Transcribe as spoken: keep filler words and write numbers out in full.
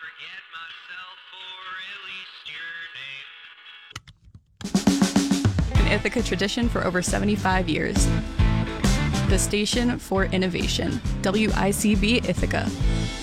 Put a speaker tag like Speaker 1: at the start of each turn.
Speaker 1: forget myself or at least your name.
Speaker 2: An Ithaca tradition for over seventy-five years. The station for innovation, W I C B Ithaca.